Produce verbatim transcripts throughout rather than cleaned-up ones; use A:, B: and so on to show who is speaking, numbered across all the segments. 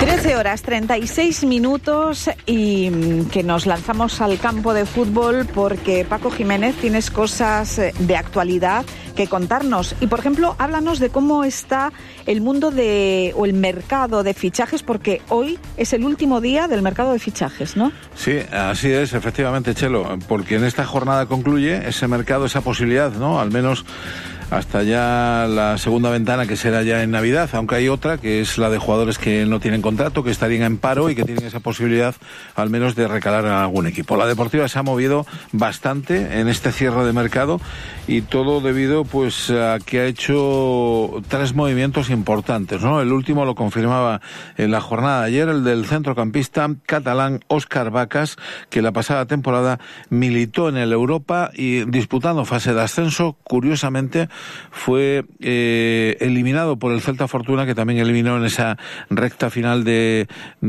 A: trece horas treinta y seis minutos y que nos lanzamos al campo de fútbol porque Paco Jiménez, tienes cosas de actualidad que contarnos y, por ejemplo, háblanos de cómo está el mundo de o el mercado de fichajes, porque hoy es el último día del mercado de fichajes, ¿no?
B: Sí, así es, efectivamente, Chelo, porque en esta jornada concluye ese mercado, esa posibilidad, ¿no? Al menos hasta ya la segunda ventana, que será ya en Navidad, aunque hay otra que es la de jugadores que no tienen contrato, que estarían en paro y que tienen esa posibilidad al menos de recalar en algún equipo. La Deportiva se ha movido bastante en este cierre de mercado y todo debido pues a que ha hecho tres movimientos importantes, ¿no? El último lo confirmaba en la jornada de ayer, el del centrocampista catalán Óscar Vacas, que la pasada temporada militó en el Europa y disputando fase de ascenso, curiosamente fue eh, eliminado por el Celta Fortuna, que también eliminó en esa recta final de,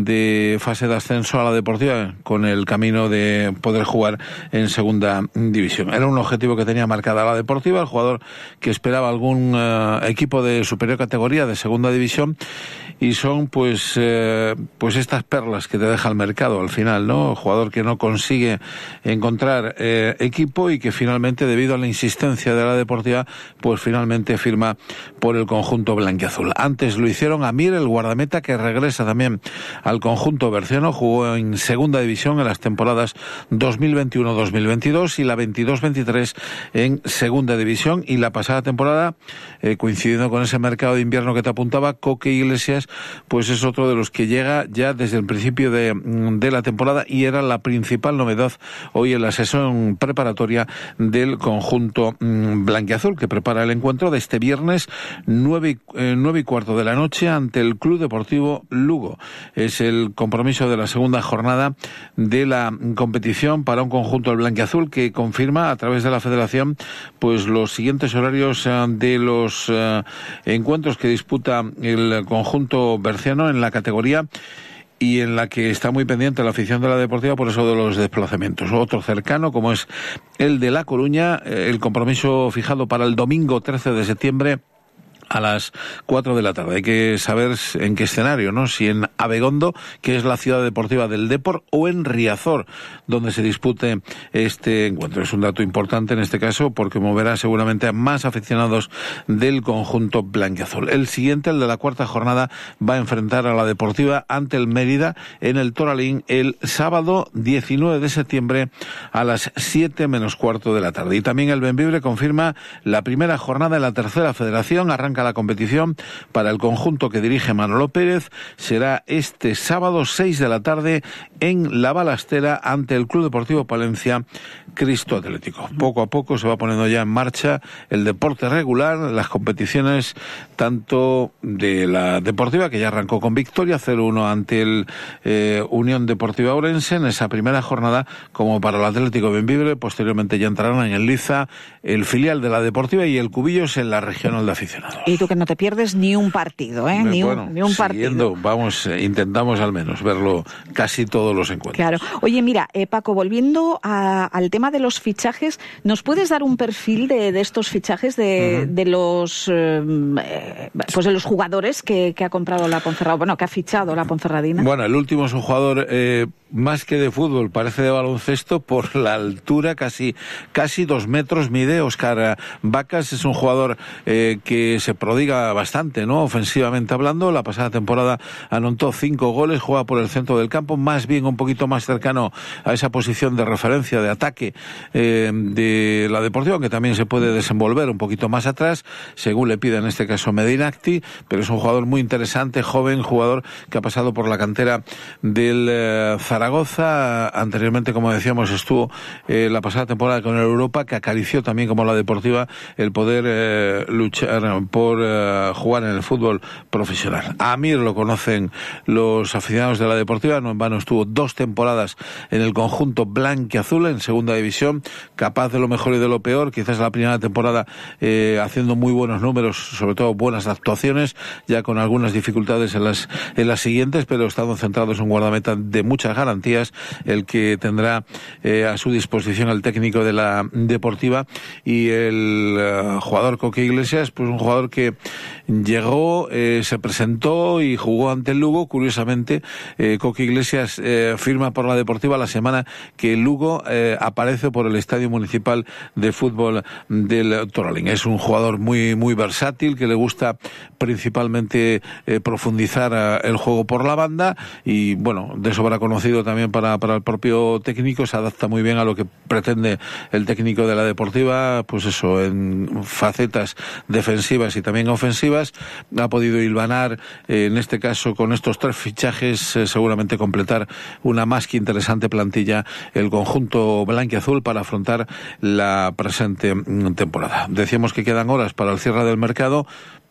B: de fase de ascenso a la Deportiva, con el camino de poder jugar en segunda división. Era un objetivo que tenía marcada la Deportiva, el jugador que esperaba algún uh, equipo de superior categoría, de segunda división, y son pues eh, pues estas perlas que te deja el mercado al final, ¿no? Jugador que no consigue encontrar eh, equipo y que finalmente, debido a la insistencia de la Deportiva, pues finalmente firma por el conjunto blanquiazul. Antes lo hicieron Amir, el guardameta, que regresa también al conjunto berciano, jugó en segunda división en las temporadas dos mil veintiuno dos mil veintidós y la veintidós veintitrés en segunda división, y la pasada temporada, eh, coincidiendo con ese mercado de invierno que te apuntaba, Coque Iglesias pues es otro de los que llega ya desde el principio de, de la temporada y era la principal novedad hoy en la sesión preparatoria del conjunto mmm, blanquiazul, que prepara el encuentro de este viernes nueve, eh, nueve y cuarto de la noche ante el Club Deportivo Lugo. Es el compromiso de la segunda jornada de la competición para un conjunto del blanquiazul que confirma a través de la federación pues los siguientes horarios eh, de los eh, encuentros que disputa el conjunto berciano en la categoría y en la que está muy pendiente la afición de la Deportiva por eso de los desplazamientos. Otro cercano, como es el de La Coruña, el compromiso fijado para el domingo trece de septiembre a las cuatro de la tarde. Hay que saber en qué escenario, ¿no? Si en Abegondo, que es la ciudad deportiva del Depor, o en Riazor, donde se dispute este encuentro. Es un dato importante en este caso porque moverá seguramente a más aficionados del conjunto blanquiazul. El siguiente, el de la cuarta jornada, va a enfrentar a la Deportiva ante el Mérida en el Toralín el sábado diecinueve de septiembre a las siete menos cuarto de la tarde. Y también el Bembibre confirma la primera jornada en la tercera federación. Arranca la competición para el conjunto que dirige Manolo Pérez. Será este sábado seis de la tarde en La Balastera ante el Club Deportivo Palencia Cristo Atlético. Poco a poco se va poniendo ya en marcha el deporte regular, las competiciones tanto de la Deportiva, que ya arrancó con victoria cero uno ante el eh, Unión Deportiva Ourense en esa primera jornada, como para el Atlético Bembibre. Posteriormente ya entrarán en el Liza, el filial de la Deportiva, y el Cubillos en la regional de aficionados.
A: Y tú que no te pierdes ni un partido, ¿eh? Ni,
B: bueno,
A: un, ni un
B: siguiendo,
A: partido.
B: Vamos, eh, intentamos al menos verlo casi todos los encuentros.
A: Claro. Oye, mira, eh, Paco, volviendo a, al tema de los fichajes, ¿nos puedes dar un perfil de, de estos fichajes, de, uh-huh. de los eh, pues de los jugadores que, que ha comprado la Ponferradina, bueno, que ha fichado la Ponferradina?
B: Bueno, el último es un jugador eh, más que de fútbol, parece de baloncesto por la altura, casi casi dos metros mide. Óscar Vacas es un jugador eh, que se prodiga bastante, ¿no? Ofensivamente hablando, la pasada temporada anotó cinco goles, juega por el centro del campo, más bien un poquito más cercano a esa posición de referencia, de ataque eh, de la Deportiva, que también se puede desenvolver un poquito más atrás, según le pide en este caso Medinacti, pero es un jugador muy interesante, joven, jugador que ha pasado por la cantera del eh, Zaragoza. Anteriormente, como decíamos, estuvo eh, la pasada temporada con el Europa, que acarició también, como la Deportiva, el poder eh, luchar por uh, jugar en el fútbol profesional. A Amir lo conocen los aficionados de la Deportiva, no en vano estuvo dos temporadas en el conjunto blanquiazul en segunda división, capaz de lo mejor y de lo peor. Quizás la primera temporada eh, haciendo muy buenos números, sobre todo buenas actuaciones, ya con algunas dificultades en las en las siguientes, pero estando centrados en un guardameta de muchas ganas garantías el que tendrá eh, a su disposición el técnico de la Deportiva y el uh, jugador Coque Iglesias, pues un jugador que llegó, eh, se presentó y jugó ante el Lugo. Curiosamente, eh, Coque Iglesias eh, firma por la Deportiva la semana que el Lugo eh, aparece por el Estadio Municipal de Fútbol del Toralín. Es un jugador muy muy versátil, que le gusta principalmente eh, profundizar eh, el juego por la banda y, bueno, de sobra conocido también para, para el propio técnico. Se adapta muy bien a lo que pretende el técnico de la Deportiva, pues eso, en facetas defensivas y también ofensivas. Ha podido hilvanar, eh, en este caso, con estos tres fichajes, eh, seguramente completar una más que interesante plantilla el conjunto blanquiazul para afrontar la presente temporada. Decíamos que quedan horas para el cierre del mercado.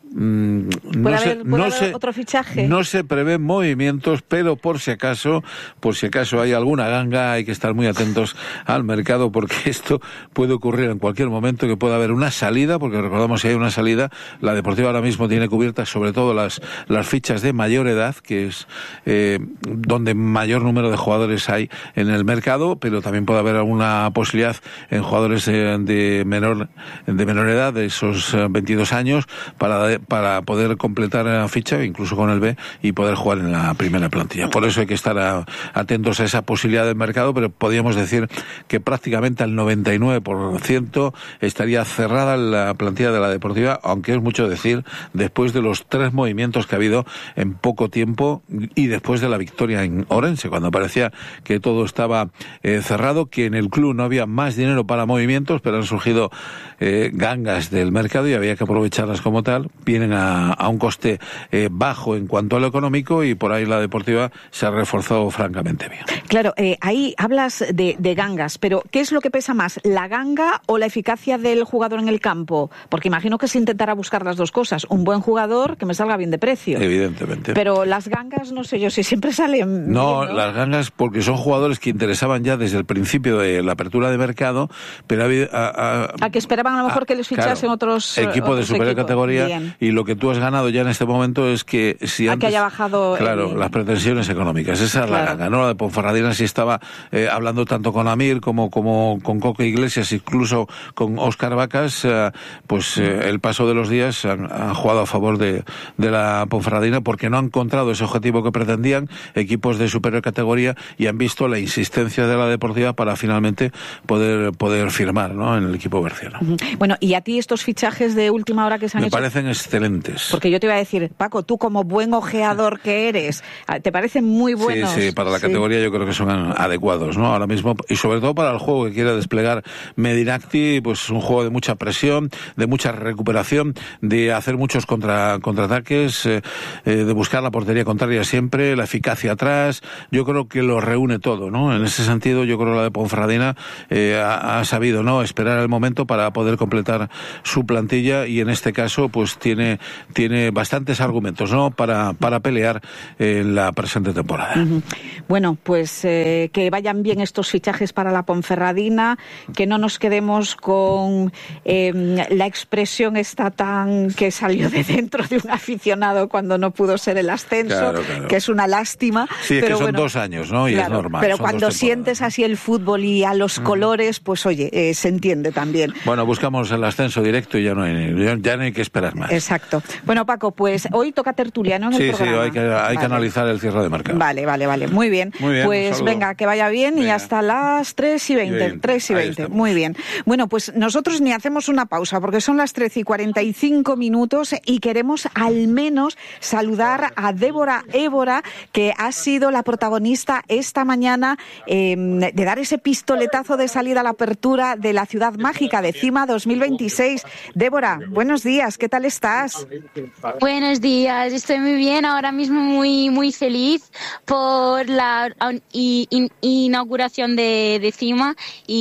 B: Mm, no,
A: haber,
B: se, no, se,
A: otro fichaje?
B: no se prevén movimientos, pero por si acaso, por si acaso hay alguna ganga, hay que estar muy atentos al mercado, porque esto puede ocurrir en cualquier momento, que pueda haber una salida, porque recordamos, si hay una salida, la Deportiva ahora mismo tiene cubiertas sobre todo las, las fichas de mayor edad, que es eh, donde mayor número de jugadores hay en el mercado, pero también puede haber alguna posibilidad en jugadores de, de menor de menor edad, de esos veintidós años, para para poder completar la ficha, incluso con el B, y poder jugar en la primera plantilla. Por eso hay que estar a, atentos a esa posibilidad del mercado, pero podríamos decir que prácticamente al noventa y nueve por ciento estaría cerrada la plantilla de la Deportiva, aunque es mucho decir, después de los tres movimientos que ha habido en poco tiempo y después de la victoria en Orense, cuando parecía que todo estaba eh, cerrado, que en el club no había más dinero para movimientos, pero han surgido eh, gangas del mercado y había que aprovecharlas como tal. Vienen a, a un coste eh, bajo en cuanto a lo económico, y por ahí la Deportiva se ha reforzado francamente bien.
A: Claro, eh, ahí hablas de, de gangas, pero ¿qué es lo que pesa más, la ganga o la eficacia del jugador en el campo? Porque imagino que se intentará buscar las dos cosas, un buen jugador que me salga bien de precio.
B: Evidentemente.
A: Pero las gangas, no sé yo si siempre salen
B: no,
A: bien, ¿no?
B: Las gangas, porque son jugadores que interesaban ya desde el principio de la apertura de mercado, pero ha habido... A, a,
A: a que esperaban a lo mejor a, que les fichasen claro, otros
B: equipos de superior
A: equipos.
B: categoría.
A: Bien.
B: Y lo que tú has ganado ya en este momento es que si
A: a
B: antes...
A: que haya bajado...
B: Claro,
A: el...
B: las pretensiones económicas. Esa
A: claro.
B: es la ganga, ¿no? La de Ponferradina sí estaba eh, hablando tanto con Amir como, como con Coque Iglesias, incluso con Óscar Vacas, eh, pues eh, el paso de los días han, han jugado a favor de, de la Ponferradina, porque no han encontrado ese objetivo que pretendían, equipos de superior categoría, y han visto la insistencia de la Deportiva para finalmente poder, poder firmar, ¿no?, en el equipo berciano.
A: Bueno, y a ti estos fichajes de última hora que se han
B: Me
A: hecho...
B: Me parecen excelentes.
A: Porque yo te iba a decir, Paco, tú como buen ojeador que eres, ¿te parecen muy buenos?
B: Sí, sí, para la sí. categoría yo creo que son adecuados, ¿no? Ahora mismo, y sobre todo para el juego que quiere desplegar Medinacti, pues es un juego de mucha presión, de mucha recuperación, de hacer muchos contra, contraataques, eh, eh, de buscar la portería contraria siempre, la eficacia atrás. Yo creo que lo reúne todo, ¿no? En ese sentido, yo creo que la de Ponferradina eh, ha, ha sabido, ¿no?, esperar el momento para poder completar su plantilla, y en este caso, pues tiene, tiene bastantes argumentos, ¿no?, para, para pelear en la presente temporada.
A: Uh-huh. Bueno, pues eh, que vayan bien estos fichajes para la Ponferradina, que no nos quedemos con eh, la expresión esta tan que salió de dentro de un aficionado cuando no pudo ser el ascenso,
B: claro, claro.
A: que es una lástima.
B: Sí, es
A: pero
B: que son
A: bueno,
B: dos años, ¿no? Y
A: claro,
B: es normal.
A: Pero cuando sientes así el fútbol y a los uh-huh. colores, pues oye, eh, se entiende también.
B: Bueno, buscamos el ascenso directo y ya no hay, ya no hay que esperar más.
A: Exacto. Bueno, Paco, pues hoy toca tertulia, ¿no?, en
B: sí,
A: el programa.
B: Sí, hay que, hay
A: vale.
B: que analizar el cierre de mercado.
A: Vale, vale, vale. Muy bien.
B: Muy bien,
A: pues venga, que vaya bien. Venga. Y hasta las tres y veinte. tres y veinte. Muy bien. Bueno, pues nosotros ni hacemos una pausa, porque son las trece y cuarenta y cinco minutos y queremos al menos saludar a Débora Évora, que ha sido la protagonista esta mañana eh, de dar ese pistoletazo de salida a la apertura de la Ciudad Mágica de Cima dos mil veintiséis. Débora, buenos días, ¿qué tal estás?
C: Buenos días, estoy muy bien, ahora mismo muy muy feliz por la in, in, inauguración de, de Cima,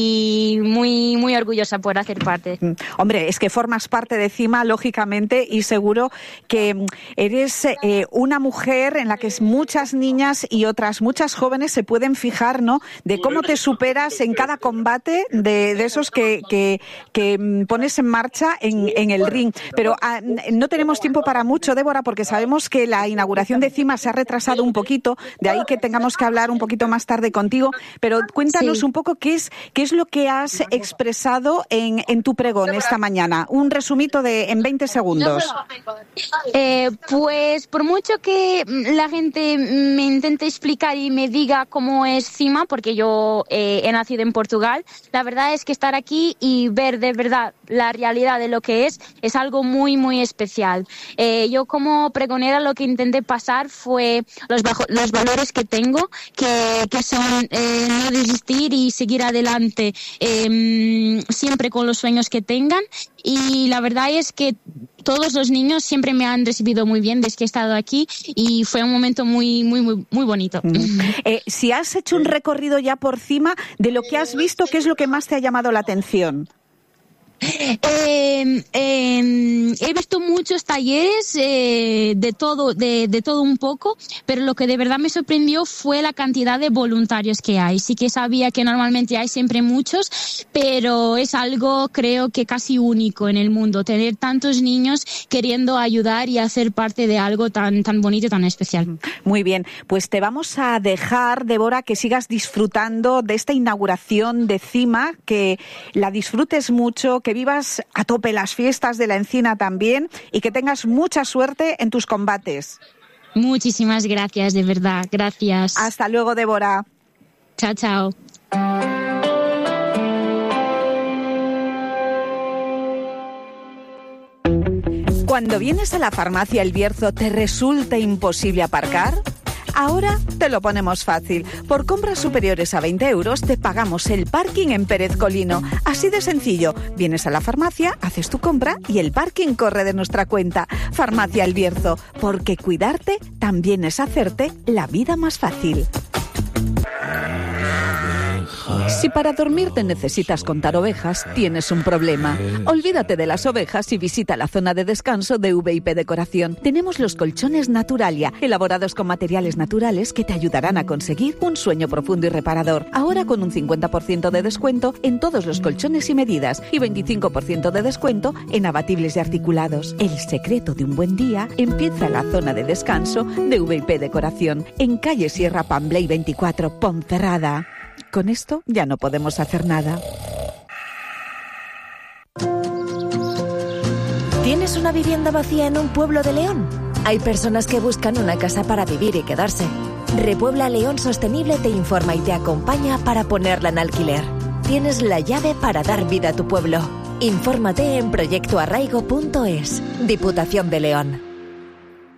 C: y muy muy orgullosa por hacer parte.
A: Hombre, es que formas parte de Cima, lógicamente, y seguro que eres eh, una mujer en la que muchas niñas y otras muchas jóvenes se pueden fijar, ¿no?, de cómo te superas en cada combate de, de esos que, que, que pones en marcha en, en el ring. Pero a, no tenemos tiempo para mucho, Débora, porque sabemos que la inauguración de CIMA se ha retrasado un poquito, de ahí que tengamos que hablar un poquito más tarde contigo, pero cuéntanos sí. un poco qué es qué es lo que has expresado en, en tu pregón esta mañana. Un resumito de en veinte segundos.
C: Eh, pues por mucho que la gente me intente explicar y me diga cómo es CIMA, porque yo eh, he nacido en Portugal, la verdad es que estar aquí y ver de verdad la realidad de lo que es, es algo muy, muy especial. Eh, yo como pregonera lo que intenté pasar fue los, bajo, los valores que tengo, que, que son eh, no desistir y seguir adelante eh, siempre con los sueños que tengan. Y la verdad es que todos los niños siempre me han recibido muy bien desde que he estado aquí y fue un momento muy, muy, muy, muy bonito.
A: Mm. Eh, si has hecho un recorrido ya por CIMA, de lo que has visto, ¿qué es lo que más te ha llamado la atención?
C: Eh, eh, he visto muchos talleres eh, de todo, de, de todo un poco, pero lo que de verdad me sorprendió fue la cantidad de voluntarios que hay. Sí que sabía que normalmente hay siempre muchos, pero es algo creo que casi único en el mundo, tener tantos niños queriendo ayudar y hacer parte de algo tan, tan bonito y tan especial.
A: Muy bien, pues te vamos a dejar, Débora, que sigas disfrutando de esta inauguración de CIMA, que la disfrutes mucho, que vivas a tope las fiestas de la Encina también y que tengas mucha suerte en tus combates.
C: Muchísimas gracias, de verdad, gracias.
A: Hasta luego, Débora.
C: Chao, chao.
A: Cuando vienes a la farmacia El Bierzo, ¿te resulta imposible aparcar? Ahora te lo ponemos fácil. Por compras superiores a veinte euros te pagamos el parking en Pérez Colino. Así de sencillo. Vienes a la farmacia, haces tu compra y el parking corre de nuestra cuenta. Farmacia El Bierzo, porque cuidarte también es hacerte la vida más fácil. Si para dormirte necesitas contar ovejas, tienes un problema. Olvídate de las ovejas y visita la zona de descanso de V I P Decoración. Tenemos los colchones Naturalia, elaborados con materiales naturales que te ayudarán a conseguir un sueño profundo y reparador. Ahora con un cincuenta por ciento de descuento en todos los colchones y medidas y veinticinco por ciento de descuento en abatibles y articulados. El secreto de un buen día empieza en la zona de descanso de V I P Decoración, en calle Sierra Pambley veinticuatro, Ponferrada. Con esto ya no podemos hacer nada.
D: ¿Tienes una vivienda vacía en un pueblo de León? Hay personas que buscan una casa para vivir y quedarse. Repuebla León Sostenible te informa y te acompaña para ponerla en alquiler. Tienes la llave para dar vida a tu pueblo. Infórmate en proyecto arraigo punto es. Diputación de León.